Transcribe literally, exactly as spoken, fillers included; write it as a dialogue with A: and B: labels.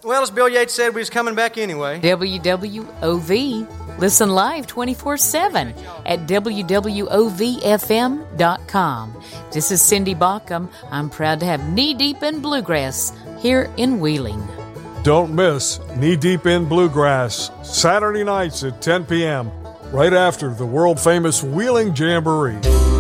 A: Well, as Bill Yates said, we was coming back anyway.
B: W W O V. Listen live twenty-four seven at W W O V F M dot com. This is Cindy Baucom. I'm proud to have Knee Deep in Bluegrass here in Wheeling.
C: Don't miss Knee Deep in Bluegrass, Saturday nights at ten p.m., right after the world-famous Wheeling Jamboree.